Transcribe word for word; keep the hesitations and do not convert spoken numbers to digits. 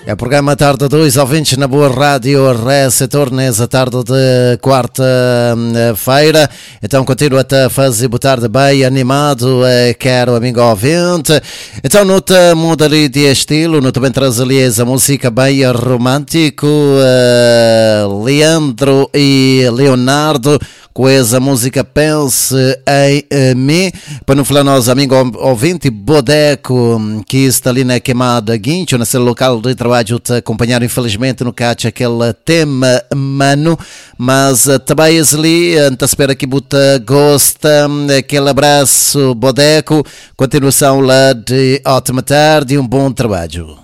É o programa Tarde dois, ouvintes na boa rádio Receptor, nessa tarde de quarta-feira. Então continua a fazer boa tarde bem animado, quero amigo ouvinte. Então nota muda ali de estilo, nota bem traz ali a música bem romântico, uh, Leandro e Leonardo, com essa música Pense em uh, Mim, para não falar nós amigo ouvinte, Bodeco, que está ali na queimada Guincho, nesse local de trabalho te acompanhar infelizmente no catch aquele tema mano, mas uh, também ali, anta espera que buta gosta, aquele abraço Bodeco, continuação lá de ótima tarde e um bom trabalho.